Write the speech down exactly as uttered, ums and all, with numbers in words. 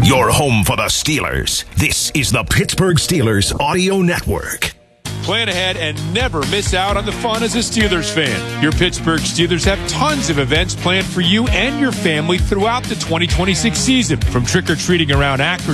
Your home for the Steelers. This is the Pittsburgh Steelers Audio Network. Plan ahead and never miss out on the fun as a Steelers fan. Your Pittsburgh Steelers have tons of events planned for you and your family throughout the twenty twenty-six season. From trick-or-treating around Akron